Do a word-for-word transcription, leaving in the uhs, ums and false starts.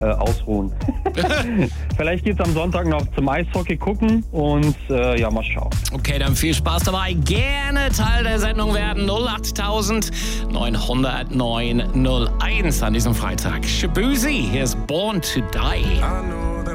äh, ausruhen. Vielleicht geht's am Sonntag noch zum Eishockey gucken und äh, ja, mal schauen. Okay, dann viel Spaß dabei. Gerne Teil der Sendung werden. null acht neun null neun null eins an diesem Freitag. Shabuzi, hier ist Born to Die.